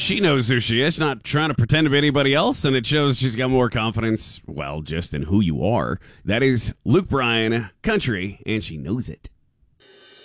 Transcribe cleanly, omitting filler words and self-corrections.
she knows who she is, not trying to pretend to be anybody else, and it shows she's got more confidence, well, just in who you are. That is Luke Bryan, country, and she knows it.